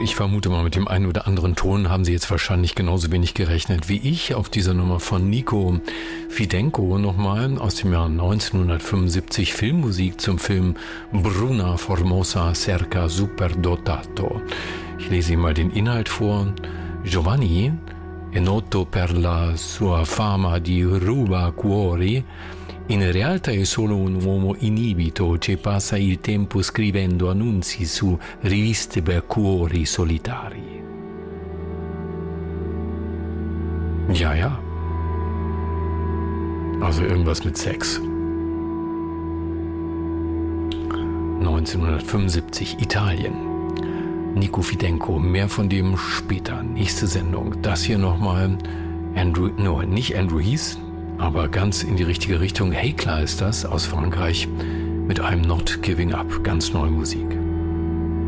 ich vermute mal, mit dem einen oder anderen Ton haben Sie jetzt wahrscheinlich genauso wenig gerechnet wie ich auf dieser Nummer von Nico Fidenco nochmal aus dem Jahr 1975, Filmmusik zum Film Bruna Formosa cerca superdotato. Ich lese Ihnen mal den Inhalt vor. Giovanni è noto per la sua fama di rubacuori. In realtà è solo un uomo inibito che passa il tempo scrivendo annunzi su riviste per cuori solitari. Ja, ja. Also irgendwas mit Sex. 1975, Italien. Nico Fidenco, mehr von dem später. Nächste Sendung. Das hier nochmal nicht Andrew Heath, aber ganz in die richtige Richtung. Hey, klar ist das, aus Frankreich mit einem Not Giving Up. Ganz neue Musik.